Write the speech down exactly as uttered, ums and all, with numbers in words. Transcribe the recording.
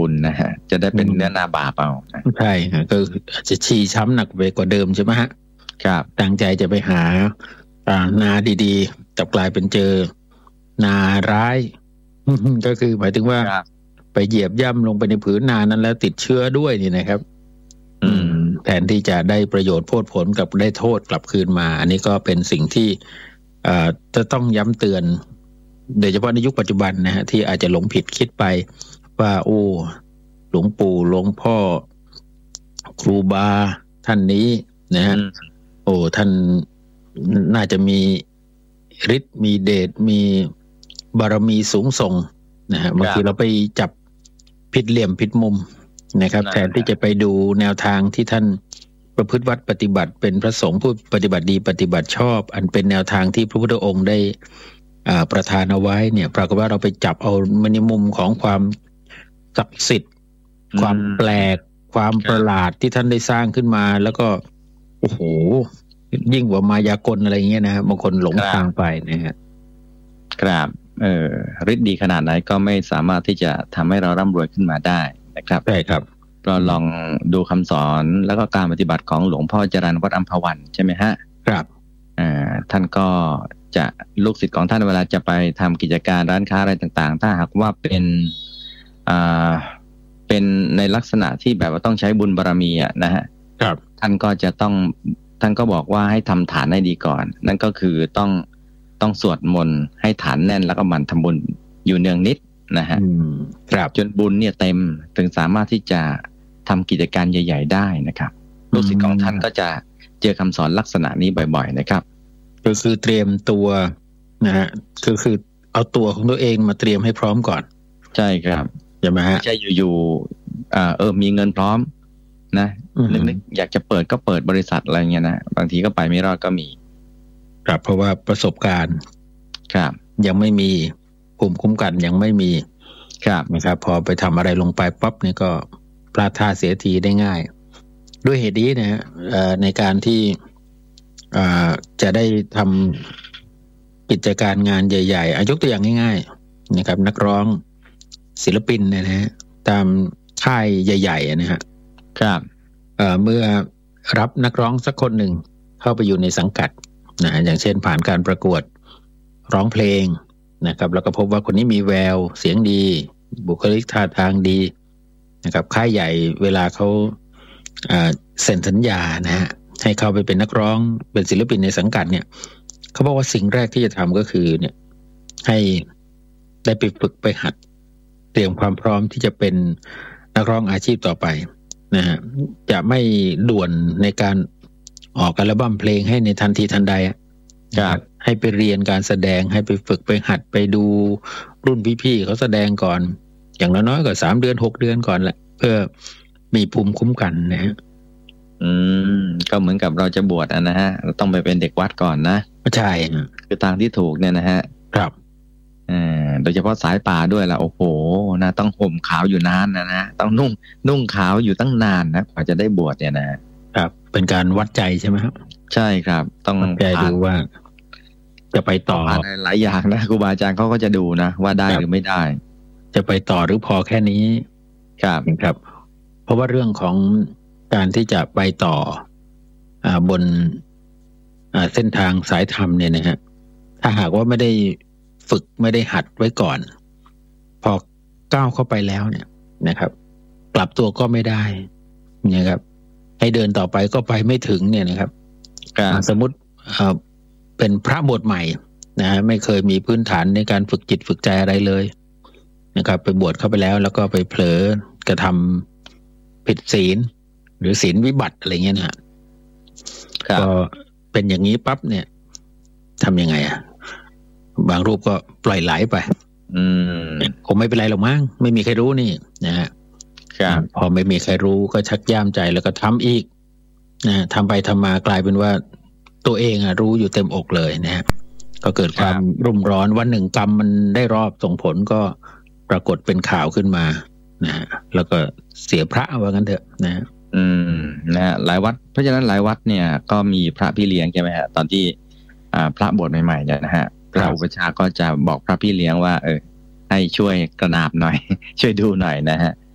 ญนะฮะจะได้เป็นเนื้อนาบาปเอาใช่ฮะก็อาจจะชีช้ำหนักไปกว่าเดิมใช่ไหมฮะครับตั้งใจจะไปหานาดีๆแต่กลายเป็นเจอนาร้าย ก็คือหมายถึงว่าไปเหยียบย่ำลงไปในผืนนานั้นแล้วติดเชื้อด้วยนี่นะครับอืมแทนที่จะได้ประโยชน์โพดผลกับได้โทษกลับคืนมาอันนี้ก็เป็นสิ่งที่อ่าจะต้องย้ำเตือนโดยเฉพาะในยุคปัจจุบันนะฮะที่อาจจะหลงผิดคิดไปว่าโอ้หลวงปู่หลวงพ่อครูบาท่านนี้นะฮะโอ้ท่านน่าจะมีฤทธิ์มีเดชมีบารมีสูงส่งนะฮะบางทีเราไปจับผิดเหลี่ยมผิดมุมนะครับแทนที่จะไปดูแนวทางที่ท่านประพฤติวัดปฏิบัติเป็นพระสงฆ์ผู้ปฏิบัติดีปฏิบัติชอบอันเป็นแนวทางที่พระพุทธองค์ได้ประทานเอาไว้เนี่ยปรากฏว่าเราไปจับเอาในมุมของความศักดิ์สิทธิ์ความแปลกความประหลาดที่ท่านได้สร้างขึ้นมาแล้วก็โอ้โหยิ่งกว่ามายากลอะไรเงี้ยนะบางคนหลงทางไปนะฮะครับเออฤทธิ์ดีขนาดไหนก็ไม่สามารถที่จะทำให้เราร่ำรวยขึ้นมาได้นะครับใช่ครับเราลองดูคำสอนแล้วก็การปฏิบัติของหลวงพ่อจรัญวัดอัมพวันใช่ไหมฮะครับอ่าท่านก็จะลูกศิษย์ของท่านเวลาจะไปทำกิจการร้านค้าอะไรต่างๆถ้าหากว่าเป็นอ่าเป็นในลักษณะที่แบบว่าต้องใช้บุญบารมีอ่ะนะฮะครับท่านก็จะต้องท่านก็บอกว่าให้ทำฐานให้ดีก่อนนั่นก็คือต้องต้องสวดมนต์ให้ฐานแน่นแล้วก็หมั่นทำบุญอยู่เนืองนิดนะฮะครับจนบุญเนี่ยเต็มถึงสามารถที่จะทำกิจการใหญ่ๆได้นะครับลูกศิษย์ของท่านก็จะเจอคำสอนลักษณะนี้บ่อยๆนะครับก็คือเตรียมตัวนะฮะคือคือเอาตัวของตัวเองมาเตรียมให้พร้อมก่อนใช่ครับใช่ไหมฮะไม่ใช่อยู่ๆอ่าเออมีเงินพร้อมนะนึกๆอยากจะเปิดก็เปิดบริษัทอะไรเงี้ยนะบางทีก็ไปไม่รอดก็มีครับเพราะว่าประสบการณ์ครับยังไม่มีภูมิคุ้มกันยังไม่มีครับนะครับพอไปทำอะไรลงไปปั๊บนี่ก็พลาดท่าเสียทีได้ง่ายด้วยเหตุนี้นะฮะในการที่จะได้ทำกิจการงานใหญ่ๆยกตัวอย่างง่ายๆนะครับนักร้องศิลปินนะฮะตามค่ายใหญ่ๆนะฮะครับเมื่อรับนักร้องสักคนหนึ่งเข้าไปอยู่ในสังกัดนะอย่างเช่นผ่านการประกวดร้องเพลงนะครับแล้วก็พบว่าคนนี้มีแววเสียงดีบุคลิกท่าทางดีนะครับค่ายใหญ่เวลาเขาเซ็นสัญญานะฮะให้เข้าไปเป็นนักร้องเป็นศิลปินในสังกัดเนี่ยเขาบอกว่าสิ่งแรกที่จะทำก็คือเนี่ยให้ได้ไปฝึกไปหัดเตรียมความพร้อมที่จะเป็นนักร้องอาชีพต่อไปนะฮะจะไม่ด่วนในการออกอัลบั้มเพลงให้ในทันทีทันใดครับให้ไปเรียนการแสดงให้ไปฝึกไปหัดไปดูรุ่นพี่ๆเขาแสดงก่อนอย่างน้อยๆก็สามเดือนหกเดือนก่อนแหละเพื่อมีภูมิคุ้มกันนะฮะอืมก็เหมือนกับเราจะบวชนะฮะเราต้องไปเป็นเด็กวัดก่อนนะใช่คือทางที่ถูกเนี่ยนะฮะครับอ่าโดยเฉพาะสายป่าด้วยล่ะโอ้โหนะต้องห่มขาวอยู่นานนะนะต้องนุ่งนุ่งขาวอยู่ตั้งนานนะกว่าจะได้บวชเนี่ยนะครับเป็นการวัดใจใช่ไหมครับใช่ครับต้องวัดใจดูว่าจะไปต่อหลายอย่างนะครูบาอาจารย์เขาก็จะดูนะว่าได้หรือไม่ได้จะไปต่อหรือพอแค่นี้ครับครับเพราะว่าเรื่องของการที่จะไปต่ออ่าบนอ่าเส้นทางสายธรรมเนี่ยนะฮะถ้าหากว่าไม่ได้ฝึกไม่ได้หัดไว้ก่อนพอก้าวเข้าไปแล้วเนี่ยนะครับกลับตัวก็ไม่ได้นะครับให้เดินต่อไปก็ไปไม่ถึงเนี่ยนะครับสมมติเป็นพระบวชใหม่นะไม่เคยมีพื้นฐานในการฝึกจิตฝึกใจอะไรเลยนะครับไปบวชเข้าไปแล้วแล้วก็ไปเผลอกระทำผิดศีลหรือศีลวิบัติอะไรเงี้ยนะก็เป็นอย่างนี้ปั๊บเนี่ยทำยังไงอ่ะบางรูปก็ปล่อยไหลไปอืมคงไม่เป็นไรหรอกมั้งไม่มีใครรู้นี่นะฮะพอไม่มีใครรู้ก็ชักย่ามใจแล้วก็ทำอีกนะทำไปทำมากลายเป็นว่าตัวเองอ่ะรู้อยู่เต็มอกเลยนะฮะก็เกิดความรุ่มร้อนวันหนึ่งกรรมมันได้รอบส่งผลก็ปรากฏเป็นข่าวขึ้นมานะฮะแล้วก็เสียพระว่างั้นเถอะนะฮะอืมนะฮะหลายวัดเพราะฉะนั้นหลายวัดเนี่ยก็มีพระพี่เลี้ยงใช่ไหมฮะตอนที่อ่าพระบวชใหม่ๆเนี่ยนะฮะพระอุปชาก็จะบอกพระพี่เลี้ยงว่าเออให้ช่วยกระนาบหน่อยช่วยดูหน่อยนะฮะ